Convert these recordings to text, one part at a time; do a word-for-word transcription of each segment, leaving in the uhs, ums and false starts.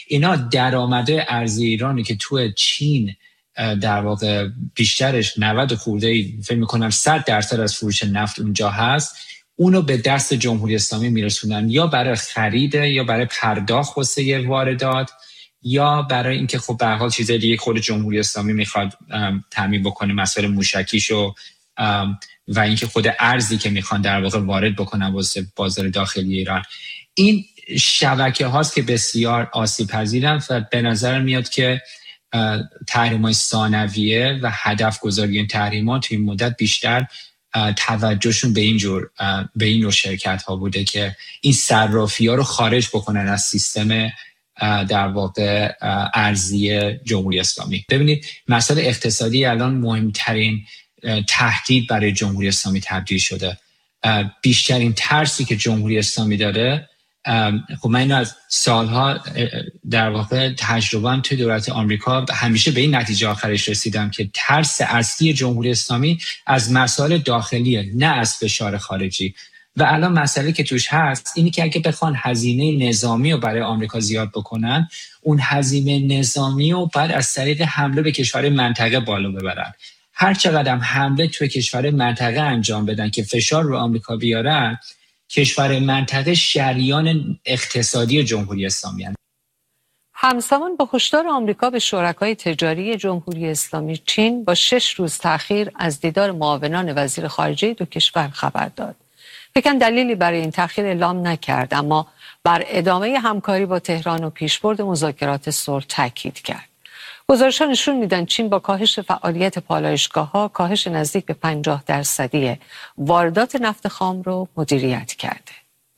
اینا درآمده ارزی ایرانی که تو چین در واقع بیشترش نود خورده فکر می‌کنم صد درصد از فروش نفت اونجا هست، اونو به دست جمهوری اسلامی میرسونن، یا برای خرید یا برای پرداخت واسه واردات، یا برای اینکه خب به هر حال چیزای دیگه خود جمهوری اسلامی میخواد تامین بکنه، مسائل موشکیشو و اینکه خود ارزی که میخوان در واقع وارد بکنن واسه بازار داخلی ایران. این شبکه هاست که بسیار آسیب پذیرن و به نظر میاد که تحریم‌های ثانویه و هدف گذاری این تحریمات توی این مدت بیشتر توجهشون به این جور به این نوع شرکت ها بوده که این صرافی ها رو خارج بکنن از سیستم در واقع ارزی جمهوری اسلامی. ببینید مسئله اقتصادی الان مهمترین تهدید برای جمهوری اسلامی تبدیل شده. بیشترین ترسی که جمهوری اسلامی داره، خب من اینو از سالها در واقع تجربه‌ام توی دولت آمریکا همیشه به این نتیجه آخرش رسیدم که ترس اصلی جمهوری اسلامی از مسائل داخلیه، نه از فشار خارجی. و الان مسئله که توش هست اینی که اگه بخوان هزینه نظامی رو برای آمریکا زیاد بکنن، اون هزینه نظامی رو بعد از طریق حمله به کشور منطقه بالا ببرن. هر چقدر حمله توی کشور منطقه انجام بدن که فشار رو آمریکا بیارن، کشور منطقه شریان اقتصادی جمهوری اسلامی هستند. همزمان با هشدار آمریکا به شرکای تجاری جمهوری اسلامی، چین با شش روز تأخیر از دیدار معاونان وزیر خارجه دو کشور خبر داد. پکن دلیلی برای این تأخیر اعلام نکرد، اما بر ادامه همکاری با تهران و پیشبرد مذاکرات صلح تاکید کرد. گزارش‌ها نشون میدن چین با کاهش فعالیت پالایشگاه‌ها، کاهش نزدیک به پنجاه درصدی واردات نفت خام رو مدیریت کرده.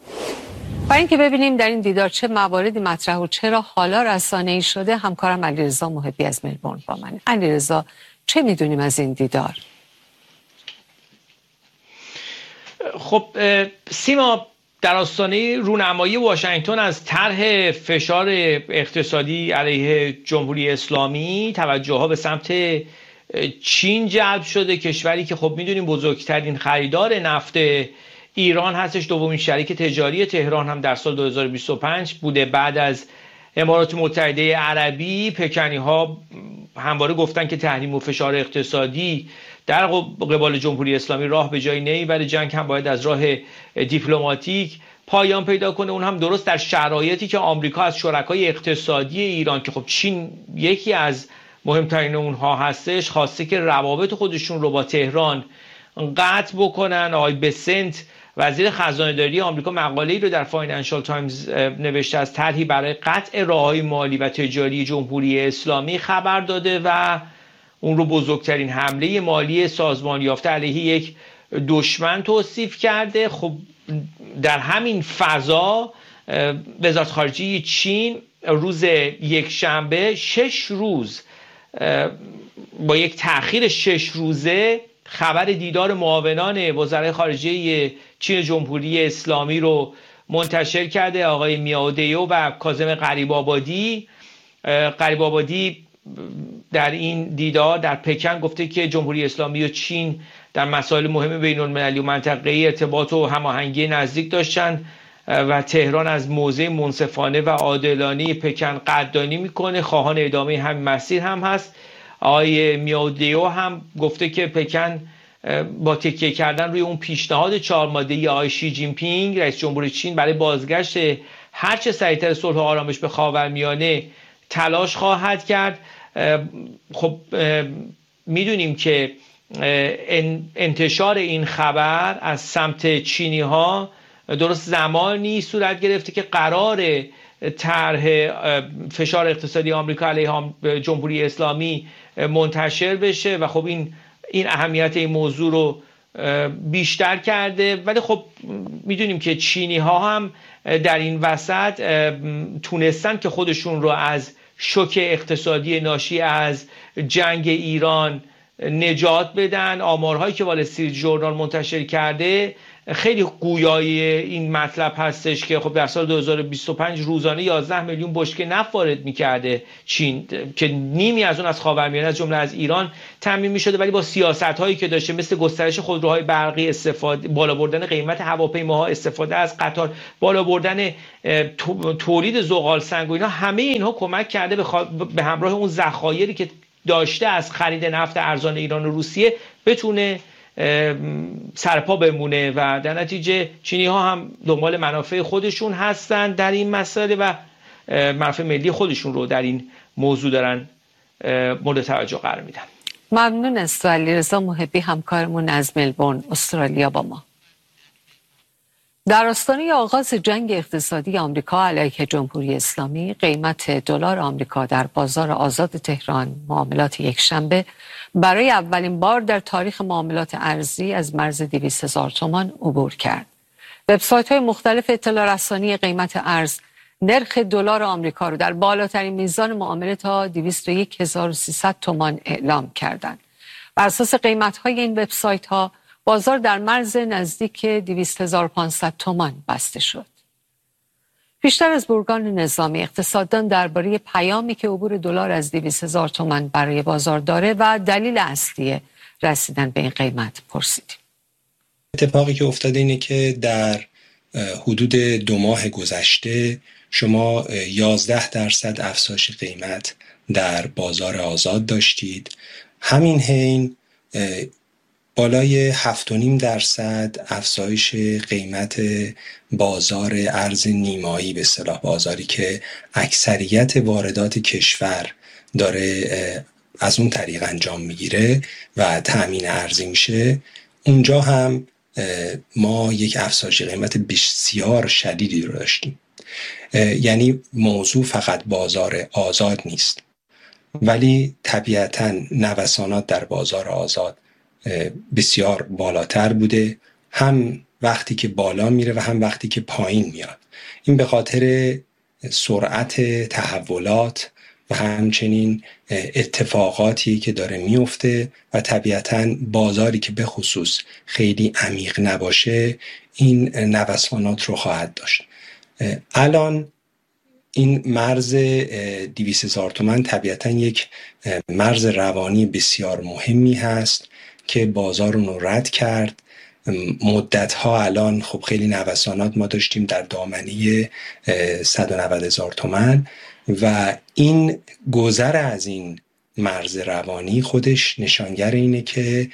و اینکه ببینیم در این دیدار چه مواردی مطرح و چرا حالا رسانه‌ای شده، همکارم علیرضا محبی از ملبورن با من. علیرضا، چه میدونیم از این دیدار؟ خب سیما، در آستانه رونمایی واشنگتن از طرح فشار اقتصادی علیه جمهوری اسلامی، توجه ها به سمت چین جلب شده، کشوری که خب میدونیم بزرگترین خریدار نفت ایران هستش، دومین شریک تجاری تهران هم در سال دو هزار و بیست و پنج بوده. بعد از امارات متحده عربی، پکنی ها همواره گفتن که تحریم و فشار اقتصادی در قبال جمهوری اسلامی راه به جایی نمیبره، جنگ هم باید از راه دیپلماتیک پایان پیدا کنه. اون هم درست در شرایطی که آمریکا از شرکای اقتصادی ایران که خب چین یکی از مهمترین اونها هستش، خواسته که روابط خودشون رو با تهران قطع بکنن. آقای بسنت، وزیر خزانه‌داری آمریکا، مقاله‌ای رو در فاینانشال تایمز نوشته از طرحی برای قطع راه‌های مالی و تجاری جمهوری اسلامی خبر داده و اون رو بزرگترین حمله مالی سازمان یافته علیه یک دشمن توصیف کرده. خب در همین فضا وزارت خارجه چین روز یک شنبه شش روز با یک تأخیر شش روزه خبر دیدار معاونان وزرای خارجه چین جمهوری اسلامی رو منتشر کرده. آقای میاو دیو و کاظم غریب آبادی غریب آبادی در این دیدار در پکن گفته که جمهوری اسلامی و چین در مسائل مهم بین المللی و منطقه‌ای ارتباط و هماهنگی نزدیک داشتن و تهران از موضع منصفانه و عادلانه پکن قدردانی میکنه، خواهان ادامه همین مسیر هم هست. آقای میاو دیو هم گفته که پکن با تکیه کردن روی اون پیشنهاد چهار ماده‌ای آقای شی جین پینگ رئیس جمهور چین برای بازگشت هرچه سریعتر صلح و آرامش به خاورمیانه تلاش خواهد کرد. خب میدونیم که انتشار این خبر از سمت چینی ها درست زمانی صورت گرفته که قرار طرح فشار اقتصادی آمریکا علیه جمهوری اسلامی منتشر بشه و خب این این اهمیت این موضوع رو بیشتر کرده. ولی خب میدونیم که چینی ها هم در این وسط تونستن که خودشون رو از شوک اقتصادی ناشی از جنگ ایران نجات بدن. آمارهایی که وال استریت ژورنال منتشر کرده خیلی گویای این مطلب هستش که خب در سال دو هزار و بیست و پنج روزانه یازده میلیون بشکه نفت وارد می‌کرده چین که نیمی از اون از خاورمیانه از جمله از ایران تامین می‌شده، ولی با سیاست‌هایی که داشته مثل گسترش خودروهای برقی، استفاده بالا بردن قیمت هواپیماها، استفاده از قطار، بالا بردن تولید زغال سنگ و اینا، همه اینها کمک کرده به, خوا... به همراه اون ذخایری که داشته از خرید نفت ارزان ایران و روسیه بتونه سرپا بمونه و در نتیجه چینی ها هم دنبال منافع خودشون هستن در این مسئله و منافع ملی خودشون رو در این موضوع دارن مورد توجه قرار میدن. ممنون است. علیرضا محبی همکارمون از ملبورن استرالیا با ما. در آستانه آغاز جنگ اقتصادی آمریکا علیه جمهوری اسلامی، قیمت دلار آمریکا در بازار آزاد تهران معاملات یکشنبه برای اولین بار در تاریخ معاملات ارزی از مرز دویست هزار تومان عبور کرد. وبسایت‌های مختلف اطلاع رسانی قیمت ارز نرخ دلار آمریکا را در بالاترین میزان معامله تا دویست و یک هزار و سیصد تومان اعلام کردند. بر اساس قیمت‌های این وبسایت‌ها بازار در مرز نزدیک دویست هزار و پانصد تومان بسته شد. بیشتر از بورگان نظامی اقتصاددان درباره پیامی که عبور دلار از دویست هزار تومان برای بازار داره و دلیل اصلی رسیدن به این قیمت پرسیدیم. اتفاقی که افتاده اینه که در حدود دو ماه گذشته شما یازده درصد افزایش قیمت در بازار آزاد داشتید. همین حین بالای هفت و نیم درصد افزایش قیمت بازار ارز نیمایی، به اصطلاح بازاری که اکثریت واردات کشور داره از اون طریق انجام میگیره و تأمین ارزی میشه، اونجا هم ما یک افزایش قیمت بسیار شدیدی رو داشتیم. یعنی موضوع فقط بازار آزاد نیست، ولی طبیعتاً نوسانات در بازار آزاد بسیار بالاتر بوده، هم وقتی که بالا میره و هم وقتی که پایین میاد. این به خاطر سرعت تحولات و همچنین اتفاقاتی که داره میفته و طبیعتاً بازاری که به خصوص خیلی عمیق نباشه این نوسانات رو خواهد داشت. الان این مرز دویست هزار تومان طبیعتاً یک مرز روانی بسیار مهمی هست که بازار رو رد کرد. مدت‌ها الان خب خیلی نوسانات ما داشتیم در دامنه صد و نود هزار تومان و این گذر از این مرز روانی خودش نشانگر اینه که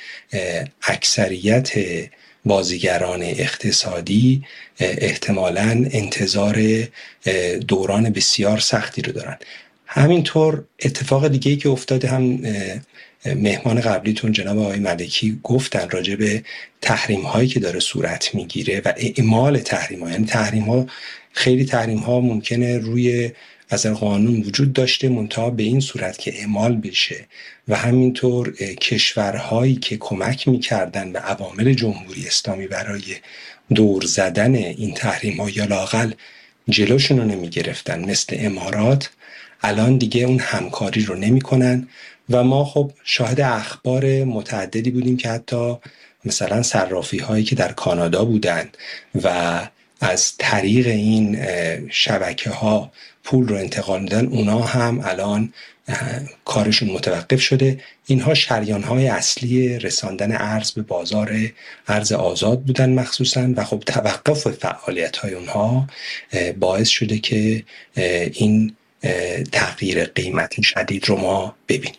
اکثریت بازیگران اقتصادی احتمالاً انتظار دوران بسیار سختی رو دارن. همینطور اتفاق دیگه‌ای که افتاده هم مهمان قبلیتون جناب آقای ملکی گفتن راجع به تحریم هایی که داره صورت میگیره و اعمال تحریم ها. یعنی تحریم ها خیلی تحریم ها ممکنه روی از قانون وجود داشته منتها به این صورت که اعمال بشه و همینطور کشورهایی که کمک میکردن به عوامل جمهوری اسلامی برای دور زدن این تحریم ها یا لااقل جلوشون رو نمیگرفتن مثل امارات، الان دیگه اون همکاری رو نمی کنن و ما خب شاهد اخبار متعددی بودیم که حتی مثلا صرافی هایی که در کانادا بودن و از طریق این شبکه ها پول رو انتقال میدن، اونا هم الان کارشون متوقف شده. اینها شریان های اصلی رساندن ارز به بازار ارز آزاد بودن مخصوصا و خب توقف فعالیت های اونها باعث شده که این تغییر قیمت شدید رو ما ببینیم.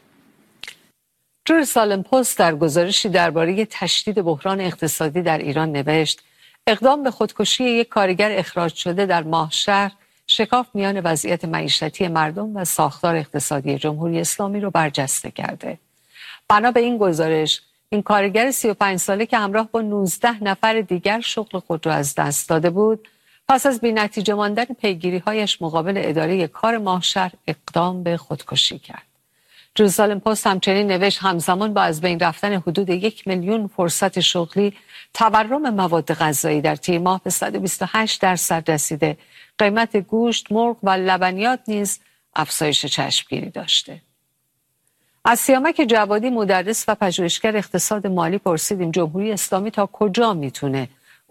جروسالم پست در گزارشی درباره تشدید بحران اقتصادی در ایران نوشت اقدام به خودکشی یک کارگر اخراج شده در ماهشهر شکاف میان وضعیت معیشتی مردم و ساختار اقتصادی جمهوری اسلامی رو برجسته کرده. بنا به این گزارش این کارگر سی و پنج ساله که همراه با نوزده نفر دیگر شغل خود را از دست داده بود، پس از بی‌نتیجه ماندن پیگیری‌هایش مقابل اداره کار ماهشهر اقدام به خودکشی کرد. جروسالم پست همچنین نوشت همزمان با از بین رفتن حدود یک میلیون فرصت شغلی، تورم مواد غذایی در تیر ماه به صد و بیست و هشت درصد رسیده. قیمت گوشت، مرغ و لبنیات نیز افزایش چشمگیری داشته. از سیامک جوادی مدرس و پژوهشگر اقتصاد مالی پرسیدیم جمهوری اسلامی تا کجا میتونه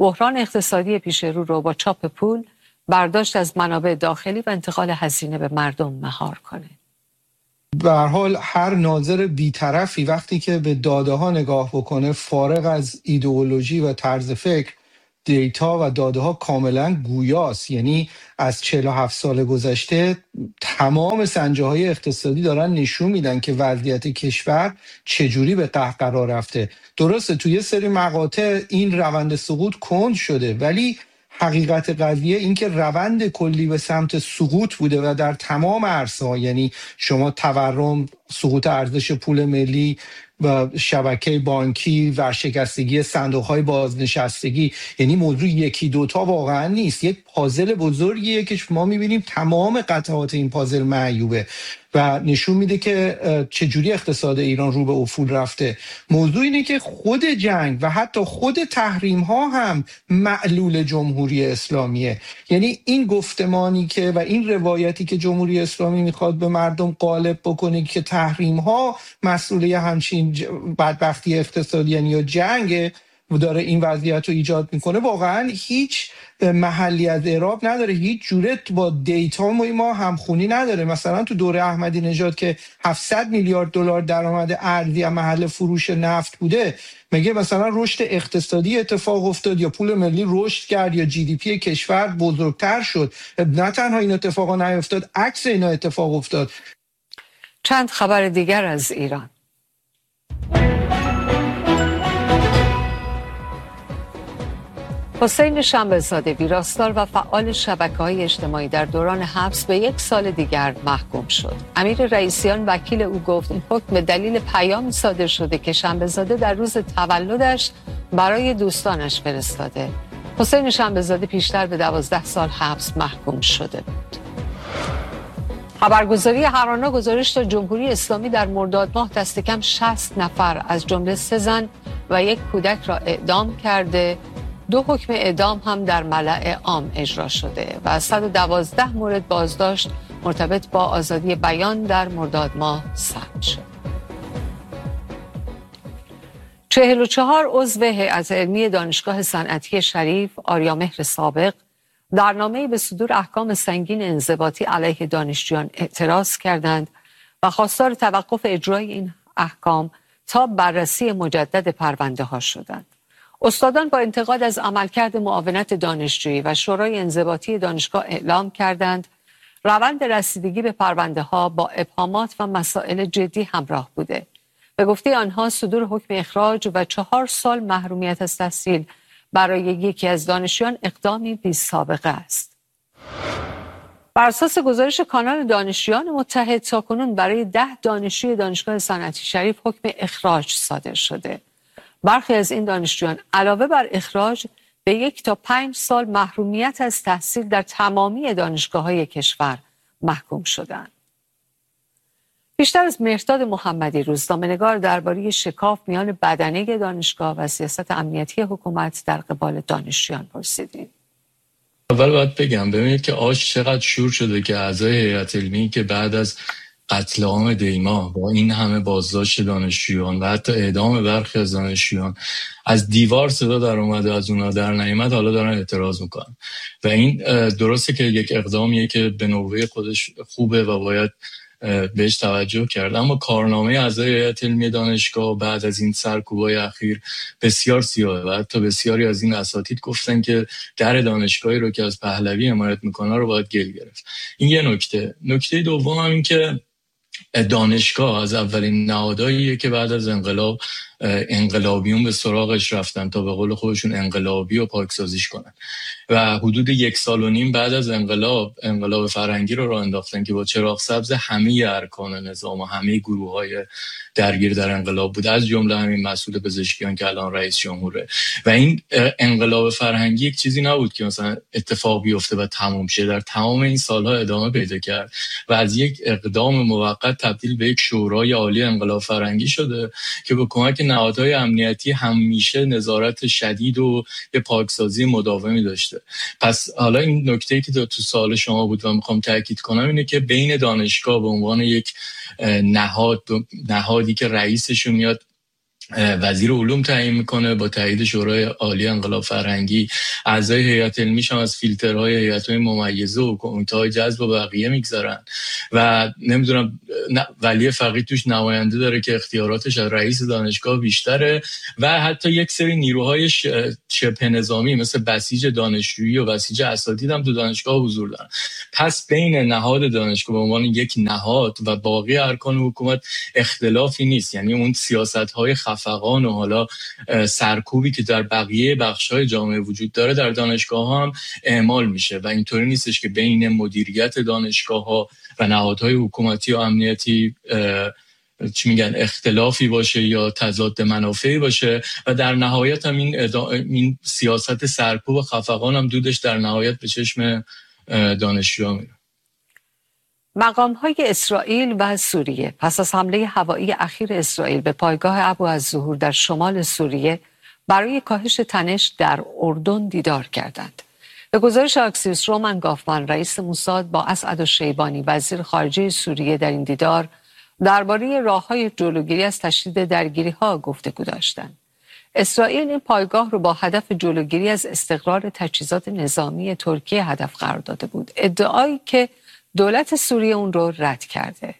بحران اقتصادی پیش رو رو با چاپ پول، برداشت از منابع داخلی و انتقال هزینه به مردم مهار کنه. به هر حال هر ناظر بی‌طرفی وقتی که به داده ها نگاه بکنه، فارغ از ایدئولوژی و طرز فکر، دیتا و داده ها کاملا گویاست. یعنی از چهل و هفت سال گذشته تمام سنجه های اقتصادی دارن نشون میدن که وضعیت کشور چجوری به قهقرا رفته. درسته توی یه سری مقاطع این روند سقوط کند شده، ولی حقیقت قضیه این که روند کلی به سمت سقوط بوده و در تمام عرصه‌ها، یعنی شما تورم، سقوط ارزش پول ملی و شبکه بانکی، ورشکستگی صندوق‌های بازنشستگی، یعنی موضوع یکی دوتا واقعا نیست، یک پازل بزرگیه که ما می‌بینیم تمام قطعات این پازل معیوبه و نشون میده که چجوری اقتصاد ایران رو به افول رفته. موضوع اینه که خود جنگ و حتی خود تحریم ها هم معلول جمهوری اسلامیه. یعنی این گفتمانی که و این روایتی که جمهوری اسلامی میخواد به مردم غالب بکنه که تحریم ها مسئولیت همچین بدبختی اقتصادی یعنی یا جنگ و داره این وضعیت رو ایجاد میکنه، واقعا هیچ محلی از اعراب نداره، هیچ جوره با دیتا ما همخونی نداره. مثلا تو دوره احمدی نژاد که هفتصد میلیارد دلار درآمد ارزی از محل فروش نفت بوده، مگه مثلا رشد اقتصادی اتفاق افتاد یا پول ملی رشد کرد یا جی دی پی کشور بزرگتر شد؟ نه تنها این اتفاقا نیفتاد، عکس اینا اتفاق افتاد. چند خبر دیگر از ایران. حسین شنبه‌زاده، ویراستار و فعال شبکه‌های اجتماعی، در دوران حبس به یک سال دیگر محکوم شد. امیر رئیسیان وکیل او گفت این حکم به دلیل پیامی صادر شده که شنبه‌زاده در روز تولدش برای دوستانش فرستاده. حسین شنبه‌زاده پیشتر به دوازده سال حبس محکوم شده بود. خبرگزاری هرانا گزارش داد جمهوری اسلامی در مرداد ماه دست کم شصت نفر از جمله سه زن و یک کودک را اعدام کرده. دو حکم اعدام هم در ملأ عام اجرا شده و صد و دوازده مورد بازداشت مرتبط با آزادی بیان در مرداد ماه ثبت شد. چهل و چهار عضو هیئت علمی دانشگاه صنعتی شریف، آریامهر سابق، در نامه‌ای به صدور احکام سنگین انضباطی علیه دانشجویان اعتراض کردند و خواستار توقف اجرای این احکام تا بررسی مجدد پرونده ها شدند. استادان با انتقاد از عملکرد معاونت دانشجویی و شورای انضباطی دانشگاه اعلام کردند روند رسیدگی به پرونده ها با ابهامات و مسائل جدی همراه بوده. به گفته آنها صدور حکم اخراج و چهار سال محرومیت از تحصیل برای یکی از دانشجویان اقدامی بی سابقه است. بر اساس گزارش کانال دانشجویان متحد تاکنون برای ده دانشجوی دانشگاه صنعتی شریف حکم اخراج صادر شده. برخی از این دانشجویان علاوه بر اخراج به یک تا پنج سال محرومیت از تحصیل در تمامی دانشگاه‌های کشور محکوم شدند. بیشتر از مهرداد محمدی، روزنامه‌نگار، درباره شکاف میان بدنه دانشگاه و سیاست امنیتی حکومت در قبال دانشجویان پرسیدیم. اول باید بگم ببینید که آش چقدر شور شده که اعضای هیئت علمی که بعد از قتل عام دیما با این همه بازداشت دانشجویان و حتی اعدام برخی از دانشجویان از دیوار صدا در اومده از اونا در نیامد، حالا دارن اعتراض میکنن و این درسته که یک اقدامیه که به نوبه خودش خوبه و باید بهش توجه کرد، اما کارنامه اعضای هیئت علمی دانشگاه بعد از این سرکوبای اخیر بسیار سیاهه و حتی بسیاری از این اساتید گفتن که در دانشگاهی رو که از پهلوی حمایت میکنه رو باید گل گرفت. این یه نکته. نکته دوم هم این که دانشگاه از اولین نهادهاییه که بعد از انقلاب انقلابیون به سراغش رفتن تا به قول خودشون انقلابی و پاکسازیش کنن و حدود یک سال و نیم بعد از انقلاب انقلاب فرهنگی رو راه انداختن که با چراغ سبز همه ارکان نظام و همه گروه‌های درگیر در انقلاب بود، از جمله همین مسئول پزشکیان که الان رئیس جمهوره. و این انقلاب فرهنگی یک چیزی نبود که مثلا اتفاق بیفته و تموم شه، در تمام این سالها ادامه پیدا کرد و از یک اقدام موقت تبدیل به یک شورای عالی انقلاب فرهنگی شده که با کمک نهادهای امنیتی همیشه نظارت شدید و یه پاکسازی مداومی داشته. پس حالا این نکته‌ای که تو سوال شما بود و میخوام تاکید کنم اینه که بین دانشگاه به عنوان یک نهاد نهادی که رئیسش میاد وزیر علوم تعیین میکنه با تایید شورای عالی انقلاب فرهنگی. اعضای هیئت علمیش هم از فیلترهای هیئت‌های ممیزه و کمیته‌های جذب و بقیه میگذارن و نمیدونم ولی فقیه توش نماینده داره که اختیاراتش از رئیس دانشگاه بیشتره و حتی یک سری نیروهای شبه نظامی مثل بسیج دانشجویی و بسیج اساتید هم تو دانشگاه حضور دارن. پس بین نهاد دانشگاه به عنوان یک نهاد و باقی ارکان حکومت اختلافی نیست، یعنی اون سیاست‌های خفقان و حالا سرکوبی که در بقیه بخش‌های جامعه وجود داره در دانشگاه هم اعمال میشه و اینطوری نیستش که بین مدیریت دانشگاه‌ها و نهادهای حکومتی و امنیتی چی میگن اختلافی باشه یا تضاد منافعی باشه و در نهایت هم این, این سیاست سرکوب و خفقان هم دودش در نهایت به چشم دانشجوها میره. مقام‌های اسرائیل و سوریه پس از حمله هوایی اخیر اسرائیل به پایگاه ابوالظهور در شمال سوریه برای کاهش تنش در اردن دیدار کردند. به گزارش اکسیوس، رومن گافمن رئیس موساد با اسعد الشیبانی وزیر خارجه سوریه در این دیدار درباره راه‌های جلوگیری از تشدید درگیری‌ها گفتگو داشتند. اسرائیل این پایگاه رو با هدف جلوگیری از استقرار تجهیزات نظامی ترکیه هدف قرار داده بود، ادعایی که دولت سوریه اون رو رد کرده.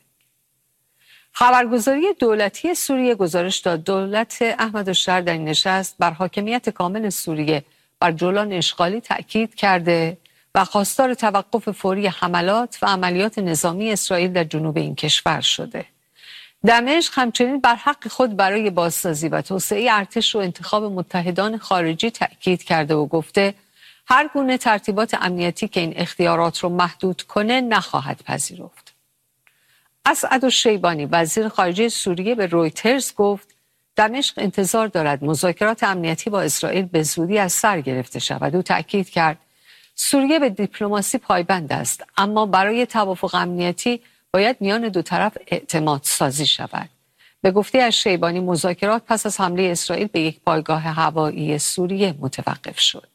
خبرگزاری دولتی سوریه گزارش داد دولت احمد الشهر در این نشست بر حاکمیت کامل سوریه بر جولان اشغالی تأکید کرده و خواستار توقف فوری حملات و عملیات نظامی اسرائیل در جنوب این کشور شده. دمشق همچنین بر حق خود برای بازسازی و توسعه ارتش و انتخاب متحدان خارجی تأکید کرده و گفته هر گونه ترتیبات امنیتی که این اختیارات رو محدود کنه نخواهد پذیرفت. اسعد الشیبانی وزیر خارجه سوریه به رویترز گفت دمشق انتظار دارد مذاکرات امنیتی با اسرائیل به زودی از سر گرفته شود. او تأکید کرد سوریه به دیپلماسی پایبند است، اما برای توافق امنیتی باید میان دو طرف اعتماد سازی شود. به گفته از شیبانی مذاکرات پس از حمله اسرائیل به یک پایگاه هوایی سوریه متوقف شد.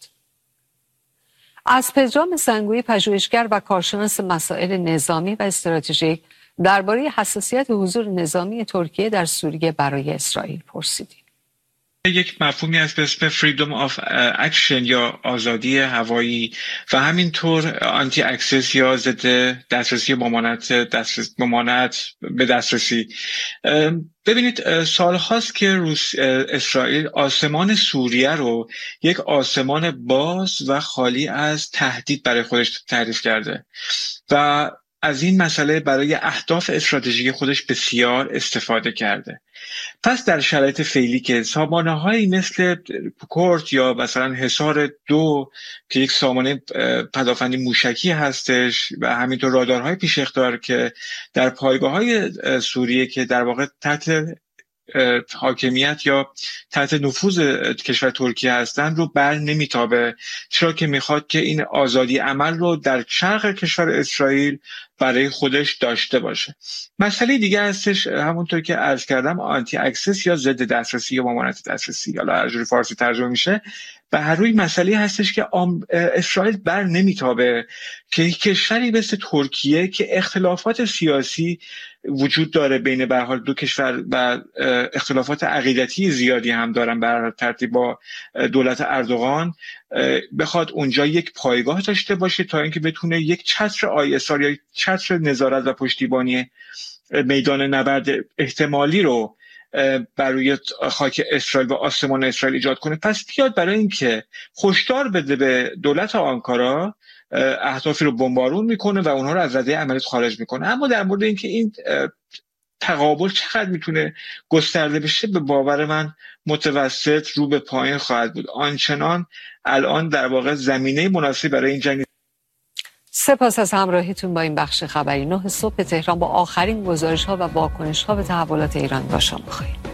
از پدرام زنگویی پژوهشگر و کارشناس مسائل نظامی و استراتژیک درباره حساسیت حضور نظامی ترکیه در سوریه برای اسرائیل پرسیدیم. یک مفهومی هست به اسم freedom of action یا آزادی هوایی و همینطور آنتی اکسس یا ضد دسترسی ممانعت دسترس ممانعت به دسترسی. ببینید سال هاست که روس اسرائیل آسمان سوریه رو یک آسمان باز و خالی از تهدید برای خودش تعریف کرده و از این مسئله برای اهداف استراتژیک خودش بسیار استفاده کرده. پس در شرایط فعلی که سامانه‌هایی مثل کورت یا مثلا حصار دو که یک سامانه پدافندی موشکی هستش و همینطور رادارهای پیش اقدار که در پایگاه‌های سوریه که در واقع تحت حاکمیت یا تحت نفوذ کشور ترکیه هستند رو بر نمیتابه، چرا که میخواد که این آزادی عمل رو در شرق کشور اسرائیل برای خودش داشته باشه. مسئله دیگه هستش همونطور که عرض کردم آنتی اکسس یا ضد دسترسی یا ممانعت دسترسی، حالا هر جوری فارسی ترجمه میشه. به هر روی مسئله هستش که اسرائیل بر نمیتابه که کشوری مثل ترکیه که اختلافات سیاسی وجود داره بین به هر حال دو کشور و اختلافات عقیدتی زیادی هم دارن بر ترتیب با دولت اردوغان، بخواد اونجا یک پایگاه داشته باشه تا اینکه بتونه یک چتر آی اس آر یا چتر نظارت و پشتیبانی میدان نبرد احتمالی رو برای خاک اسرائیل و آسمان اسرائیل ایجاد کنه. پس بیاد برای اینکه هشدار بده به دولت آنکارا، اهدافی رو بمبارون میکنه و اونها رو از رده عملیات خارج میکنه. اما در مورد اینکه این تقابل چقدر میتونه گسترده بشه، به باور من متوسط رو به پایین خواهد بود. آنچنان الان در واقع زمینه مناسبی برای این جنگ. سپاس از همراهیتون با این بخش خبری. نه صبح تهران با آخرین گزارش‌ها و واکنش‌ها به تحولات ایران با شما خواهیم.